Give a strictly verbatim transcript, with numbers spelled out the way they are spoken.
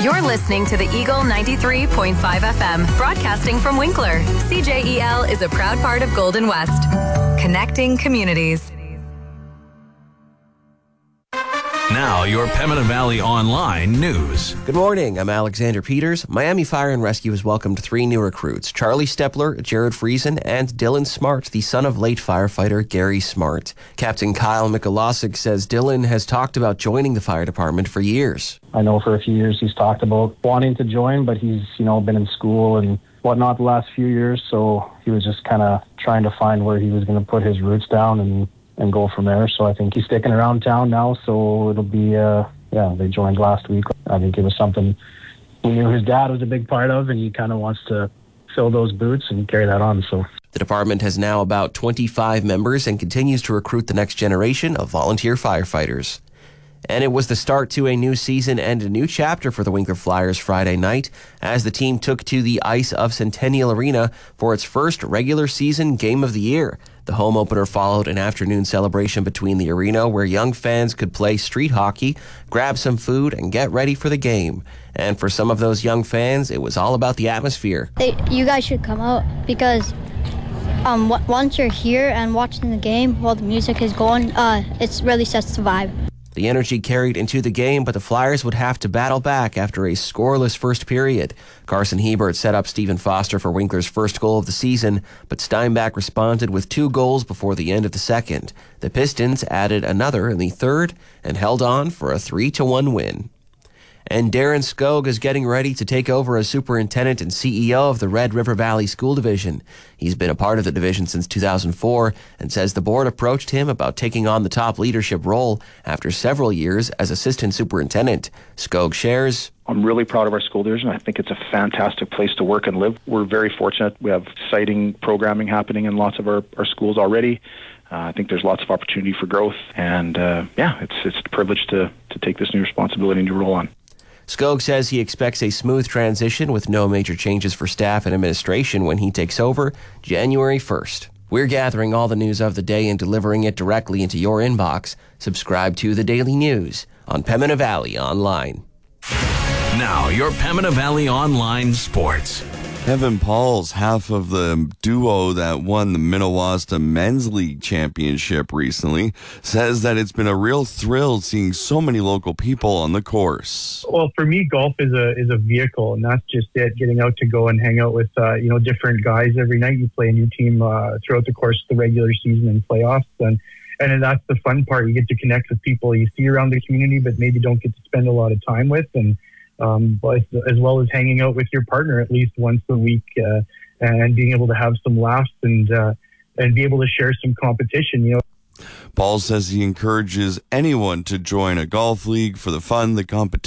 You're listening to the Eagle ninety-three point five F M, broadcasting from Winkler. C J E L is a proud part of Golden West, connecting communities. Now, your Pembina Valley Online news. Good morning, I'm Alexander Peters. Miami Fire and Rescue has welcomed three new recruits, Charlie Stepler, Jared Friesen, and Dylan Smart, the son of late firefighter Gary Smart. Captain Kyle Mikolasic says Dylan has talked about joining the fire department for years. I know for a few years he's talked about wanting to join, but he's, you know, been in school and whatnot the last few years, so he was just kind of trying to find where he was going to put his roots down and and go from there. So I think he's sticking around town now, so it'll be, uh, yeah, they joined last week. I think it was something he knew his dad was a big part of, and he kind of wants to fill those boots and carry that on. So the department has now about twenty-five members and continues to recruit the next generation of volunteer firefighters. And it was the start to a new season and a new chapter for the Winkler Flyers Friday night as the team took to the ice of Centennial Arena for its first regular season game of the year. The home opener followed an afternoon celebration between the arena where young fans could play street hockey, grab some food, and get ready for the game. And for some of those young fans, it was all about the atmosphere. They, you guys should come out because um, w- once you're here and watching the game while the music is going, uh, it really sets the vibe. The energy carried into the game, but the Flyers would have to battle back after a scoreless first period. Carson Hebert set up Stephen Foster for Winkler's first goal of the season, but Steinbach responded with two goals before the end of the second. The Pistons added another in the third and held on for a three to one win. And Darren Skog is getting ready to take over as superintendent and C E O of the Red River Valley School Division. He's been a part of the division since two thousand four and says the board approached him about taking on the top leadership role after several years as assistant superintendent. Skog shares, I'm really proud of our school division. I think it's a fantastic place to work and live. We're very fortunate. We have exciting programming happening in lots of our, our schools already. Uh, I think there's lots of opportunity for growth. And uh, yeah, it's, it's a privilege to, to take this new responsibility and new role on. Skog says he expects a smooth transition with no major changes for staff and administration when he takes over January first. We're gathering all the news of the day and delivering it directly into your inbox. Subscribe to The Daily News on Pembina Valley Online. Now, your Pembina Valley Online sports. Kevin Paul's half of the duo that won the Minnewaska Men's League Championship recently says that it's been a real thrill seeing so many local people on the course. Well, for me, golf is a is a vehicle, and that's just it. Getting out to go and hang out with uh, you know different guys every night. You play a new team uh, throughout the course of the regular season and playoffs, and and that's the fun part. You get to connect with people you see around the community, but maybe don't get to spend a lot of time with, and Um, but as well as hanging out with your partner at least once a week uh, and being able to have some laughs and uh, and be able to share some competition. You know, Paul says he encourages anyone to join a golf league for the fun, the competition.